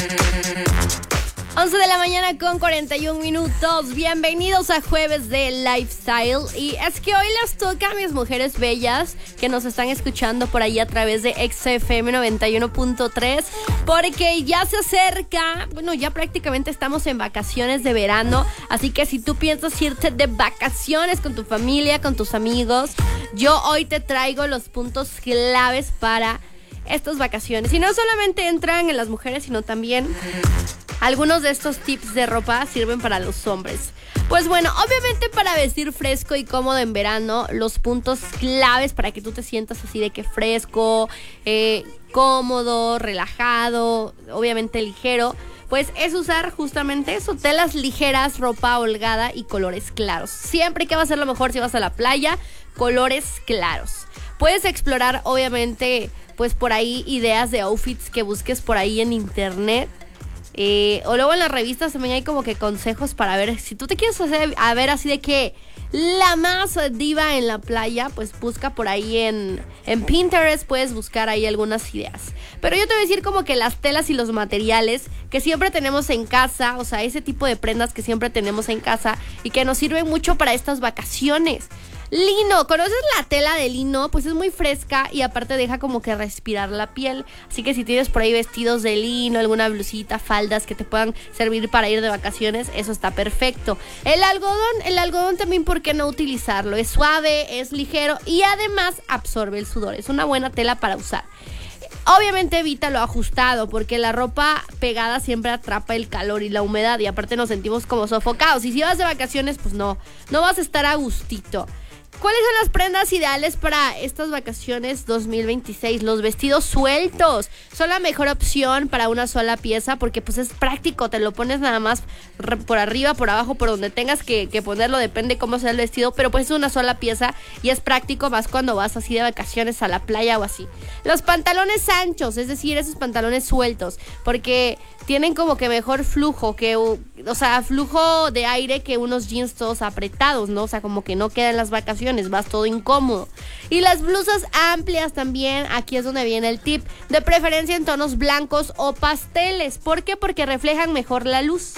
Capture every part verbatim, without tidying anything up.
once de la mañana con cuarenta y un minutos. Bienvenidos a Jueves de Lifestyle. Y es que hoy les toca a mis mujeres bellas que nos están escuchando por ahí a través de X F M noventa y uno punto tres, porque ya se acerca, bueno, ya prácticamente estamos en vacaciones de verano. Así que si tú piensas irte de vacaciones con tu familia, con tus amigos, yo hoy te traigo los puntos claves para estas vacaciones. Y no solamente entran en las mujeres, sino también algunos de estos tips de ropa sirven para los hombres. Pues bueno, obviamente para vestir fresco y cómodo en verano, los puntos claves para que tú te sientas así de que fresco, eh, cómodo, relajado, obviamente ligero, pues es usar justamente eso, telas ligeras, ropa holgada y colores claros. Siempre que va a ser lo mejor si vas a la playa, colores claros. Puedes explorar obviamente pues por ahí ideas de outfits que busques por ahí en internet. Eh, o luego en las revistas también hay como que consejos para ver si tú te quieres hacer a ver así de que la más diva en la playa, pues busca por ahí en, en Pinterest, puedes buscar ahí algunas ideas. Pero yo te voy a decir como que las telas y los materiales que siempre tenemos en casa, o sea, ese tipo de prendas que siempre tenemos en casa y que nos sirven mucho para estas vacaciones. Lino, ¿conoces la tela de lino? Pues es muy fresca y aparte deja como que respirar la piel. Así que si tienes por ahí vestidos de lino, alguna blusita, faldas que te puedan servir para ir de vacaciones, eso está perfecto. El algodón, el algodón también, ¿por qué no utilizarlo? Es suave, es ligero y además absorbe el sudor. Es una buena tela para usar. Obviamente evita lo ajustado, porque la ropa pegada siempre atrapa el calor y la humedad y aparte nos sentimos como sofocados. Y si vas de vacaciones, pues no, no vas a estar a gustito. ¿Cuáles son las prendas ideales para estas vacaciones dos mil veintiséis? Los vestidos sueltos son la mejor opción para una sola pieza porque pues es práctico, te lo pones nada más por arriba, por abajo, por donde tengas que, que ponerlo, depende cómo sea el vestido, pero pues es una sola pieza y es práctico más cuando vas así de vacaciones a la playa o así. Los pantalones anchos, es decir, esos pantalones sueltos, porque tienen como que mejor flujo, que, o sea, flujo de aire que unos jeans todos apretados, ¿no? O sea, como que no quedan las vacaciones, vas todo incómodo. Y las blusas amplias también, aquí es donde viene el tip, de preferencia en tonos blancos o pasteles. ¿Por qué? Porque reflejan mejor la luz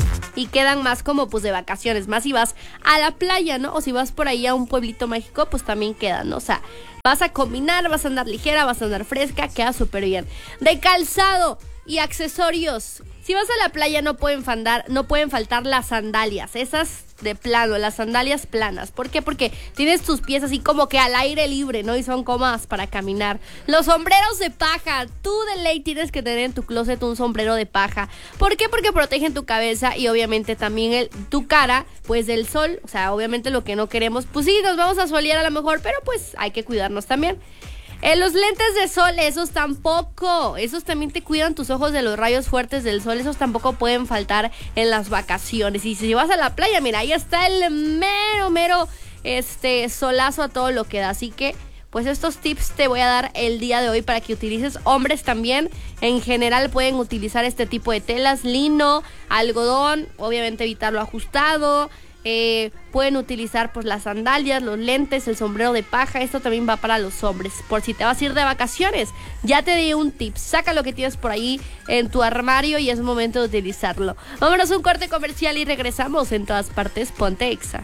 y quedan más como pues de vacaciones, más si vas a la playa, ¿no? O si vas por ahí a un pueblito mágico, pues también quedan, ¿no? O sea, vas a combinar, vas a andar ligera, vas a andar fresca, queda súper bien. De calzado y accesorios, si vas a la playa no pueden faltar, no pueden faltar las sandalias, esas de plano, las sandalias planas. ¿Por qué? Porque tienes tus pies así como que al aire libre, ¿no? Y son cómodas para caminar. Los sombreros de paja, tú de ley tienes que tener en tu closet un sombrero de paja. ¿Por qué? Porque protegen tu cabeza y obviamente también el, tu cara, pues del sol. O sea, obviamente lo que no queremos, pues sí, nos vamos a solear a lo mejor, pero pues hay que cuidarnos también. Eh, los lentes de sol, esos tampoco, esos también te cuidan tus ojos de los rayos fuertes del sol, esos tampoco pueden faltar en las vacaciones. Y si vas a la playa, mira, ahí está el mero, mero, este, solazo a todo lo que da. Así que, pues estos tips te voy a dar el día de hoy para que utilices. Hombres también, en general pueden utilizar este tipo de telas, lino, algodón, obviamente evitar lo ajustado. Eh, pueden utilizar pues las sandalias, los lentes, el sombrero de paja. Esto también va para los hombres, por si te vas a ir de vacaciones. Ya te di un tip, saca lo que tienes por ahí en tu armario y es momento de utilizarlo. Vámonos a un corte comercial y regresamos. En todas partes, ponte Exa.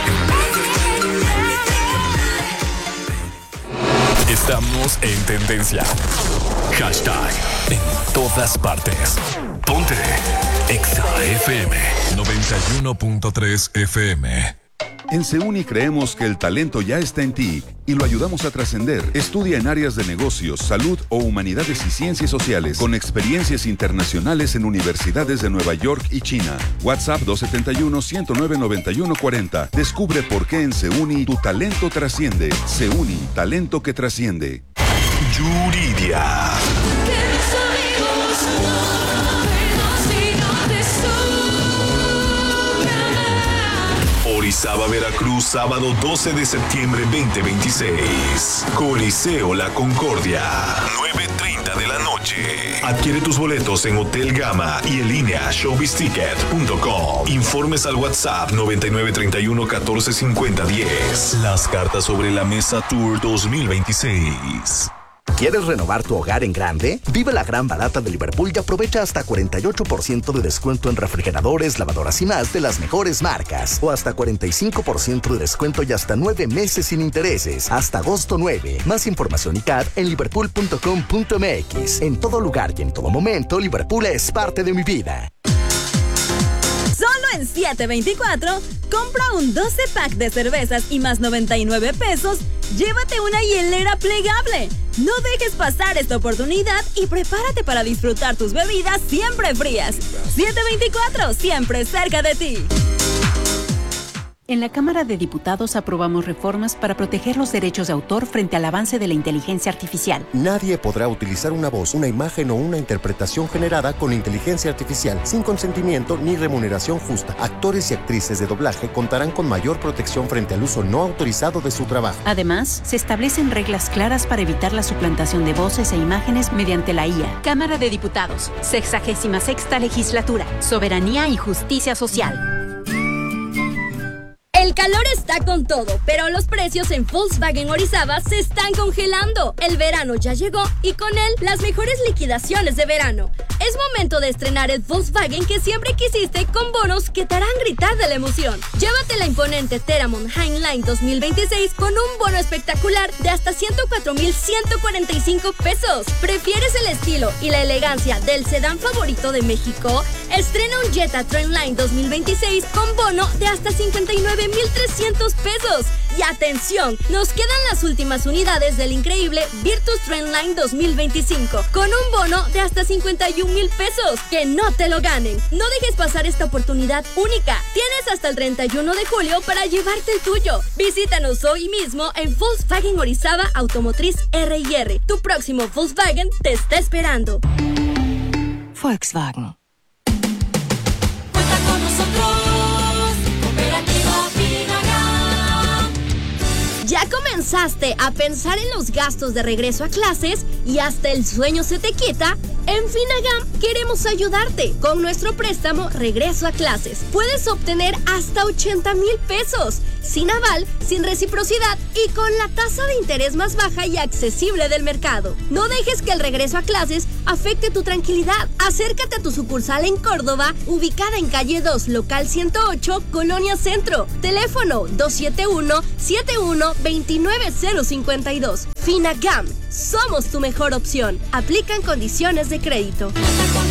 Estamos en tendencia. Hashtag en todas partes. Ponte Exa F M noventa y uno punto tres F M. En Seuni creemos que el talento ya está en ti y lo ayudamos a trascender. Estudia en áreas de negocios, salud o humanidades y ciencias sociales con experiencias internacionales en universidades de Nueva York y China. WhatsApp dos siete uno, uno cero nueve, nueve uno cuatro cero. Descubre por qué en Seuni tu talento trasciende. Seuni, talento que trasciende. Yuridia. Orizaba, Veracruz, sábado doce de septiembre veinte veintiséis. Coliseo La Concordia, nueve treinta de la noche. Adquiere tus boletos en Hotel Gama y en línea showbiz ticket punto com. Informes al WhatsApp noventa y nueve treinta y uno catorce cincuenta diez. Las cartas sobre la mesa Tour dos mil veintiséis. ¿Quieres renovar tu hogar en grande? Vive la gran barata de Liverpool y aprovecha hasta cuarenta y ocho por ciento de descuento en refrigeradores, lavadoras y más de las mejores marcas. O hasta cuarenta y cinco por ciento de descuento y hasta nueve meses sin intereses. Hasta agosto nueve. Más información y C A D en liverpool punto com punto m x. En todo lugar y en todo momento, Liverpool es parte de mi vida. Solo en siete veinticuatro, compra un doce pack de cervezas y más noventa y nueve pesos, llévate una hielera plegable. No dejes pasar esta oportunidad y prepárate para disfrutar tus bebidas siempre frías. siete veinticuatro, siempre cerca de ti. En la Cámara de Diputados aprobamos reformas para proteger los derechos de autor frente al avance de la inteligencia artificial. Nadie podrá utilizar una voz, una imagen o una interpretación generada con inteligencia artificial sin consentimiento ni remuneración justa. Actores y actrices de doblaje contarán con mayor protección frente al uso no autorizado de su trabajo. Además, se establecen reglas claras para evitar la suplantación de voces e imágenes mediante la I A. Cámara de Diputados, sexagésima sexta legislatura, soberanía y justicia social. El calor está con todo, pero los precios en Volkswagen Orizaba se están congelando. El verano ya llegó y con él las mejores liquidaciones de verano. Es momento de estrenar el Volkswagen que siempre quisiste con bonos que te harán gritar de la emoción. Llévate la imponente Teramon Highline dos mil veintiséis con un bono espectacular de hasta ciento cuatro mil ciento cuarenta y cinco pesos. ¿Prefieres el estilo y la elegancia del sedán favorito de México? Estrena un Jetta Trendline dos mil veintiséis con bono de hasta cincuenta y nueve mil trescientos pesos. Y atención, nos quedan las últimas unidades del increíble Virtus Trendline dos mil veinticinco con un bono de hasta cincuenta y un mil pesos. Que no te lo ganen. No dejes pasar esta oportunidad única. Tienes hasta el treinta y uno de julio para llevarte el tuyo. Visítanos hoy mismo en Volkswagen Orizaba Automotriz R y R. Tu próximo Volkswagen te está esperando. Volkswagen. Cuenta con nosotros, Cooperativa Finagam. ¿Ya comenzaste a pensar en los gastos de regreso a clases y hasta el sueño se te quita? En Finagam queremos ayudarte. Con nuestro préstamo Regreso a Clases puedes obtener hasta ochenta mil pesos, sin aval, sin reciprocidad y con la tasa de interés más baja y accesible del mercado. No dejes que el regreso a clases afecte tu tranquilidad. Acércate a tu sucursal en Córdoba, ubicada en calle dos, local ciento ocho, Colonia Centro. Teléfono dos siete uno, siete uno dos nueve cero cinco dos. Finagam, somos tu mejor opción. Aplican condiciones de crédito.